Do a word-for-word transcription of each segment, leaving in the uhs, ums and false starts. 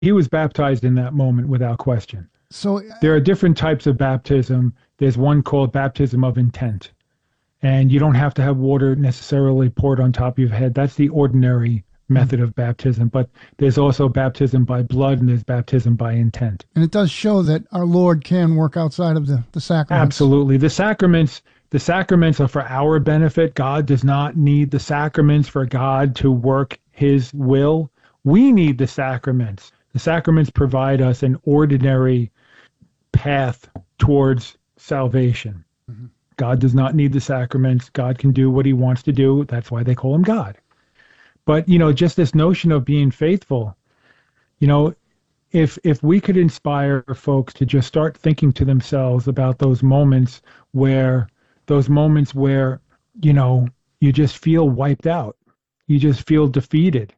he was baptized in that moment without question. So there are different types of baptism. There's one called baptism of intent. And you don't have to have water necessarily poured on top of your head. That's the ordinary method of baptism. But there's also baptism by blood, and there's baptism by intent. And it does show that our Lord can work outside of the, the sacraments. Absolutely. The sacraments, the sacraments are for our benefit. God does not need the sacraments for God to work his will. We need the sacraments. The sacraments provide us an ordinary path towards salvation. Mm-hmm. God does not need the sacraments. God can do what he wants to do. That's why they call him God. But, you know, just this notion of being faithful, you know, if if we could inspire folks to just start thinking to themselves about those moments where, those moments where, you know, you just feel wiped out. You just feel defeated.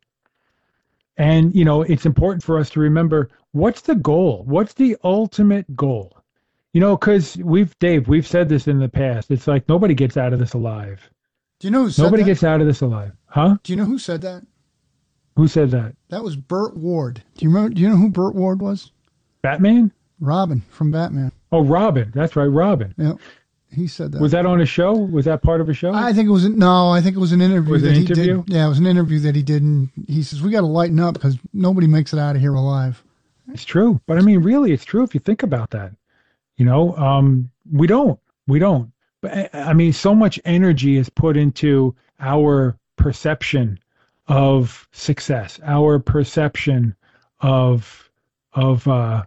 And, you know, it's important for us to remember, what's the goal? What's the ultimate goal? You know, because we've, Dave, we've said this in the past. It's like nobody gets out of this alive. Do you know who said Nobody that? gets out of this alive. Huh? Do you know who said that? Who said that? That was Burt Ward. Do you remember? Do you know who Burt Ward was? Batman? Robin from Batman. Oh, Robin. That's right, Robin. Yeah, he said that. Was that on a show? Was that part of a show? I think it was, no, I think it was an interview was that an he interview? did. Yeah, it was an interview that he did, and he says, we got to lighten up because nobody makes it out of here alive. It's true. But I mean, really, it's true if you think about that. You know, um, we don't. We don't. But I mean, so much energy is put into our perception of success, our perception of of uh,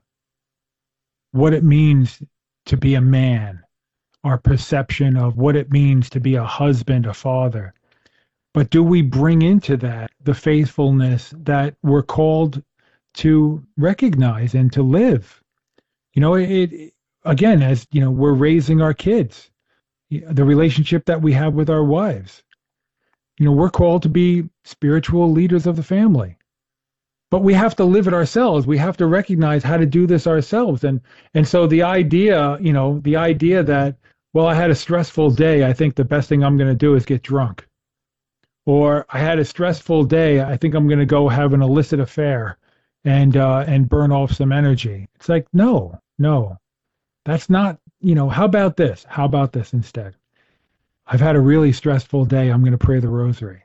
what it means to be a man, our perception of what it means to be a husband, a father. But do we bring into that the faithfulness that we're called to recognize and to live? You know, it, it again, as you know, we're raising our kids, the relationship that we have with our wives. You know, we're called to be spiritual leaders of the family, but we have to live it ourselves. We have to recognize how to do this ourselves. And, and so the idea, you know, the idea that, well, I had a stressful day. I think the best thing I'm going to do is get drunk. Or I had a stressful day. I think I'm going to go have an illicit affair and, uh, and burn off some energy. It's like, no, no, that's not, you know, how about this? How about this instead? I've had a really stressful day. I'm going to pray the rosary.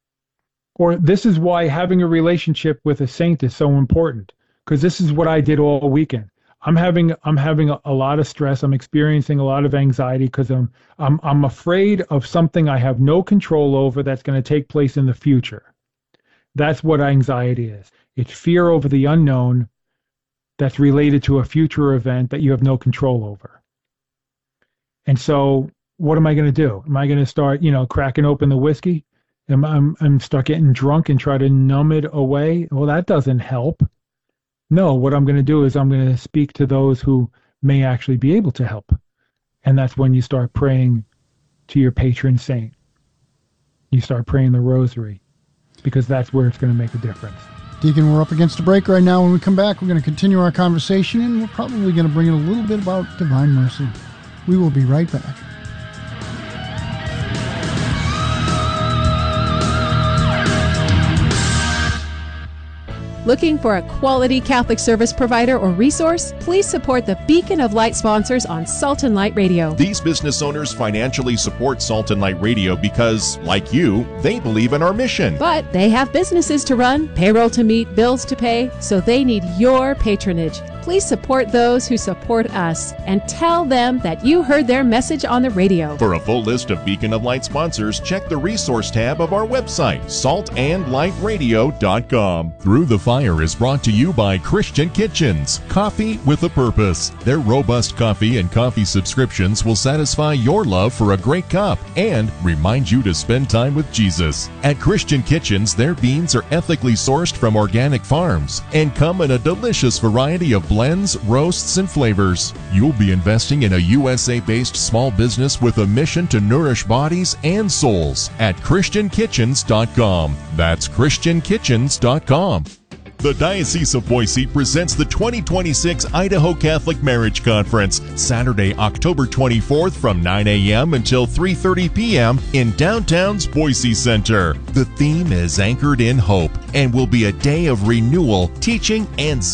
Or this is why having a relationship with a saint is so important, because this is what I did all weekend. I'm having I'm having a, a lot of stress. I'm experiencing a lot of anxiety because I'm I'm I'm afraid of something I have no control over that's going to take place in the future. That's what anxiety is. It's fear over the unknown that's related to a future event that you have no control over. And so what am I going to do? Am I going to start, you know, cracking open the whiskey? Am I am, am start getting drunk and try to numb it away? Well, that doesn't help. No, what I'm going to do is I'm going to speak to those who may actually be able to help. And that's when you start praying to your patron saint. You start praying the rosary, because that's where it's going to make a difference. Deacon, we're up against a break right now. When we come back, we're going to continue our conversation, and we're probably going to bring in a little bit about divine mercy. We will be right back. Looking for a quality Catholic service provider or resource? Please support the Beacon of Light sponsors on Salt and Light Radio. These business owners financially support Salt and Light Radio because, like you, they believe in our mission. But they have businesses to run, payroll to meet, bills to pay, so they need your patronage. Please support those who support us and tell them that you heard their message on the radio. For a full list of Beacon of Light sponsors, check the resource tab of our website, salt and light radio dot com. Through the Fire is brought to you by Christian Kitchens, coffee with a purpose. Their robust coffee and coffee subscriptions will satisfy your love for a great cup and remind you to spend time with Jesus. At Christian Kitchens, their beans are ethically sourced from organic farms and come in a delicious variety of blends, roasts, and flavors. You'll be investing in a U S A-based small business with a mission to nourish bodies and souls at christian kitchens dot com. That's christian kitchens dot com. The Diocese of Boise presents the twenty twenty-six Idaho Catholic Marriage Conference, Saturday, October twenty-fourth from nine a.m. until three thirty p.m. in downtown's Boise Center. The theme is Anchored in Hope and will be a day of renewal, teaching, and